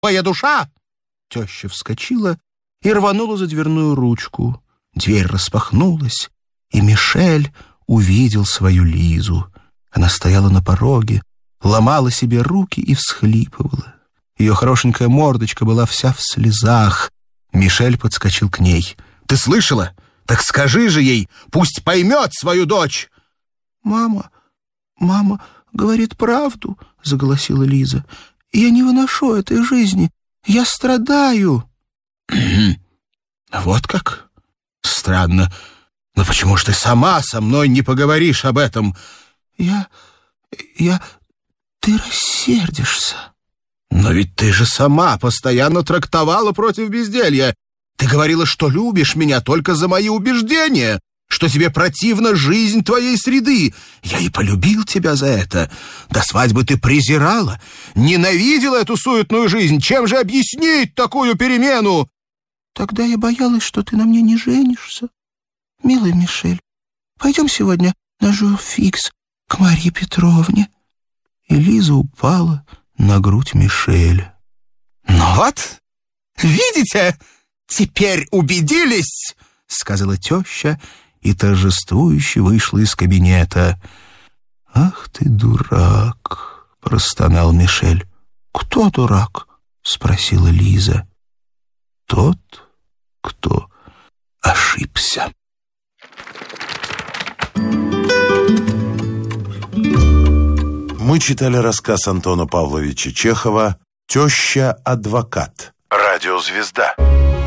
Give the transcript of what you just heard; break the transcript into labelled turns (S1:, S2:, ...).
S1: моя душа!» Теща вскочила и рванула за дверную ручку. Дверь распахнулась, и Мишель увидел свою Лизу. Она стояла на пороге, ломала себе руки и всхлипывала. Ее хорошенькая мордочка была вся в слезах. Мишель подскочил к ней. «Ты слышала? Так скажи же ей, пусть поймет свою дочь!» «Мама говорит правду», — заголосила Лиза. «Я не выношу этой жизни. Я страдаю». «Вот как? Странно. Но почему ж ты сама со мной не поговоришь об этом?» Ты рассердишься». «Но ведь ты же сама постоянно трактовала против безделья. Ты говорила, что любишь меня только за мои убеждения, что тебе противна жизнь твоей среды. Я и полюбил тебя за это. До свадьбы ты презирала, ненавидела эту суетную жизнь. Чем же объяснить такую перемену?» «Тогда я боялась, что ты на мне не женишься. Милый Мишель, пойдем сегодня на журфикс к Марье Петровне». И Лиза упала на грудь Мишеля. «Ну вот, видите, теперь убедились», — сказала теща и торжествующе вышла из кабинета. «Ах ты дурак», — простонал Мишель. «Кто дурак?» — спросила Лиза. «Тот, кто ошибся».
S2: Мы читали рассказ Антона Павловича Чехова «Теща-адвокат». Радиозвезда.